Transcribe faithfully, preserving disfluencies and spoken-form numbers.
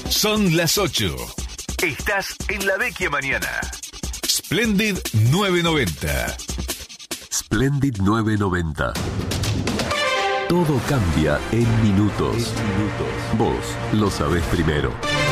Son las ocho. Estás en la Vecchia Mañana. Splendid novecientos noventa. Splendid novecientos noventa. Todo cambia en minutos. Vos lo sabés primero.